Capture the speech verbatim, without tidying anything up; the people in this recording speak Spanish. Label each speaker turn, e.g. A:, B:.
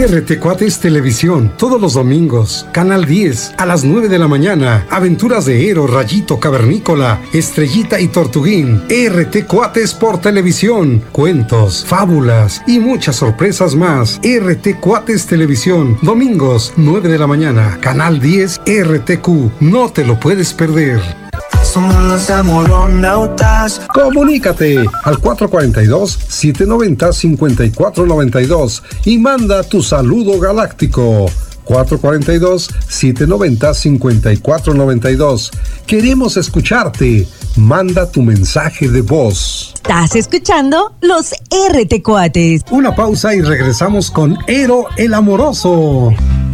A: R T Cuates Televisión, todos los domingos, Canal diez, a las nueve de la mañana. Aventuras de Ero, Rayito, Cavernícola, Estrellita y Tortuguín. R T Cuates por televisión. Cuentos, fábulas y muchas sorpresas más. R T Cuates Televisión, domingos, nueve de la mañana. Canal diez, R T Q. No te lo puedes perder.
B: Somos los amoronautas.
A: Comunícate al cuatro cuatro dos, siete nueve cero, cinco cuatro nueve dos y manda tu saludo galáctico. cuatro cuatro dos, siete nueve cero, cinco cuatro nueve dos. Queremos escucharte. Manda tu mensaje de voz.
C: Estás escuchando los R T Cuates.
A: Una pausa y regresamos con Ero el Amoroso.